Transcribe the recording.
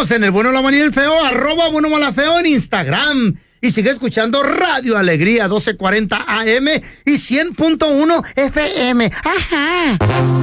Síguenos en El Bueno, la Mala y el Feo, @Bueno Mala Feo en Instagram. Y sigue escuchando Radio Alegría 1240 AM y 100.1 FM. Ajá.